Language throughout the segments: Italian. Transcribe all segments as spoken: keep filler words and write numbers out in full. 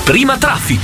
Prima Traffic.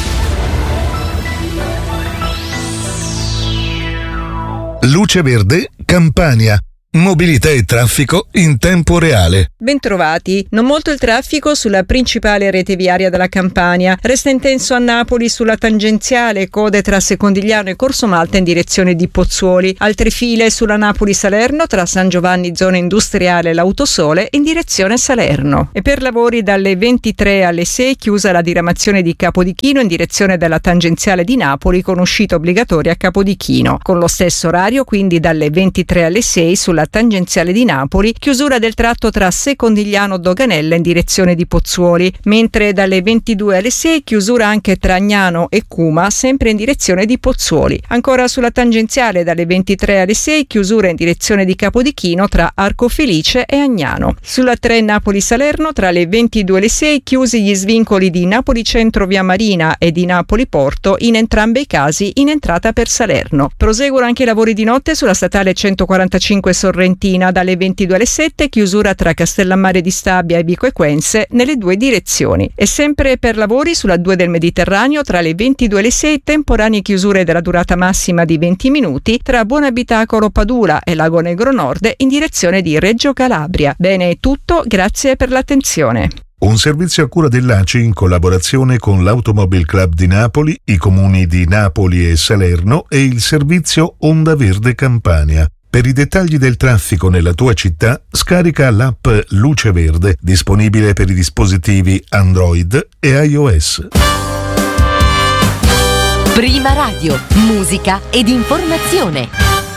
Luce Verde, Campania. Mobilità e traffico in tempo reale. Bentrovati. Non molto il traffico sulla principale rete viaria della Campania. Resta intenso a Napoli sulla tangenziale, code tra Secondigliano e Corso Malta in direzione di Pozzuoli. Altre file sulla Napoli-Salerno tra San Giovanni zona industriale e l'Autosole in direzione Salerno. E per lavori dalle ventitré alle sei chiusa la diramazione di Capodichino in direzione della tangenziale di Napoli con uscita obbligatoria a Capodichino. Con lo stesso orario, quindi dalle ventitré alle sei sulla tangenziale di Napoli, chiusura del tratto tra Secondigliano Doganella in direzione di Pozzuoli, mentre dalle ventidue alle sei chiusura anche tra Agnano e Cuma, sempre in direzione di Pozzuoli. Ancora sulla tangenziale dalle ventitré alle sei chiusura in direzione di Capodichino tra Arco Felice e Agnano. Sulla tre Napoli-Salerno tra le ventidue e le sei chiusi gli svincoli di Napoli Centro via Marina e di Napoli Porto, in entrambi i casi in entrata per Salerno. Proseguono anche i lavori di notte sulla statale centoquarantacinque Sorrentina dalle ventidue alle sette, chiusura tra Castellammare di Stabia e Vico Equense nelle due direzioni. E sempre per lavori sulla due del Mediterraneo tra le ventidue e le sei, temporanee chiusure della durata massima di venti minuti tra Buonabitacolo Padula e Lago Negro Nord in direzione di Reggio Calabria. Bene, è tutto, grazie per l'attenzione. Un servizio a cura dell'A C I in collaborazione con l'Automobile Club di Napoli, i comuni di Napoli e Salerno e il servizio Onda Verde Campania. Per i dettagli del traffico nella tua città, scarica l'app Luce Verde, disponibile per i dispositivi Android e iOS. Prima Radio, musica ed informazione.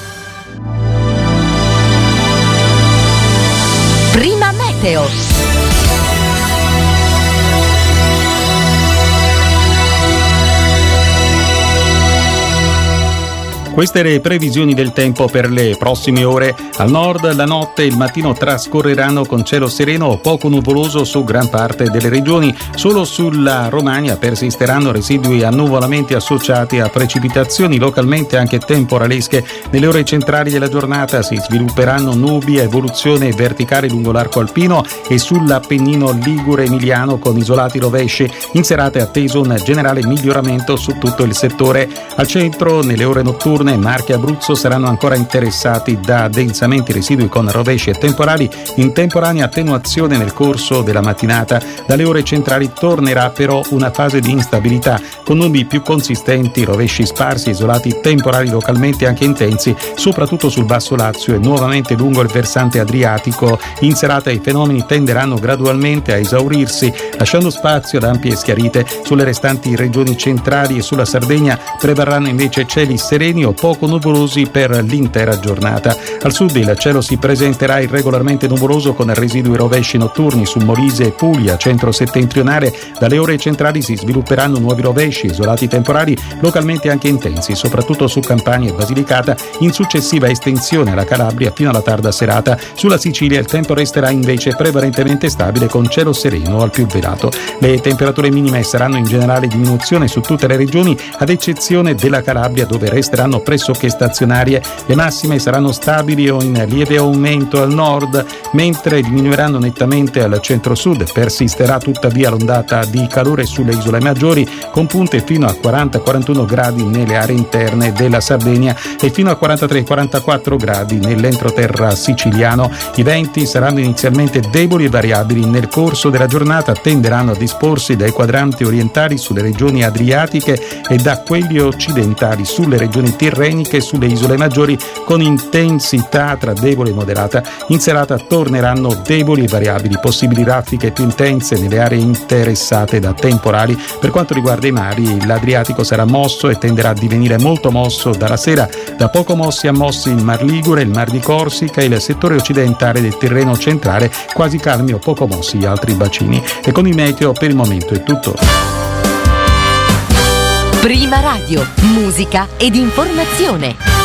Prima Meteo. Queste le previsioni del tempo per le prossime ore. Al nord la notte e il mattino trascorreranno con cielo sereno o poco nuvoloso su gran parte delle regioni. Solo sulla Romagna persisteranno residui annuvolamenti associati a precipitazioni localmente anche temporalesche. Nelle ore centrali della giornata si svilupperanno nubi a evoluzione verticale lungo l'arco alpino e sull'Appennino ligure emiliano con isolati rovesci. In serata è atteso un generale miglioramento su tutto il settore. Al centro, nelle ore notturne, Marche e Abruzzo saranno ancora interessati da densamenti residui con rovesci e temporali in temporanea attenuazione nel corso della mattinata. Dalle ore centrali tornerà però una fase di instabilità con nubi più consistenti, rovesci sparsi, isolati temporali localmente anche intensi, soprattutto sul Basso Lazio e nuovamente lungo il versante adriatico. In serata i fenomeni tenderanno gradualmente a esaurirsi, lasciando spazio ad ampie schiarite. Sulle restanti regioni centrali e sulla Sardegna prevarranno invece cieli sereni o poco nuvolosi per l'intera giornata. Al sud il cielo si presenterà irregolarmente nuvoloso con residui rovesci notturni su Molise e Puglia, centro-settentrionale. Dalle ore centrali si svilupperanno nuovi rovesci, isolati temporali, localmente anche intensi, soprattutto su Campania e Basilicata, in successiva estensione alla Calabria fino alla tarda serata. Sulla Sicilia il tempo resterà invece prevalentemente stabile con cielo sereno al più velato. Le temperature minime saranno in generale diminuzione su tutte le regioni, ad eccezione della Calabria, dove resteranno pressoché stazionarie. Le massime saranno stabili o in lieve aumento al nord, mentre diminuiranno nettamente al centro-sud. Persisterà tuttavia l'ondata di calore sulle isole maggiori, con punte fino a quaranta quarantuno gradi nelle aree interne della Sardegna e fino a quarantatré quarantaquattro gradi nell'entroterra siciliano. I venti saranno inizialmente deboli e variabili. Nel corso della giornata tenderanno a disporsi dai quadranti orientali sulle regioni adriatiche e da quelli occidentali sulle regioni tirreniche e sulle isole maggiori, con intensità tra debole e moderata. In serata torneranno deboli e variabili, possibili raffiche più intense nelle aree interessate da temporali. Per quanto riguarda i mari, l'Adriatico sarà mosso e tenderà a divenire molto mosso dalla sera. Da poco mossi a mossi il Mar Ligure, il Mar di Corsica e il settore occidentale del Tirreno centrale, quasi calmi o poco mossi gli altri bacini. E con il meteo per il momento è tutto. Prima Radio, musica ed informazione.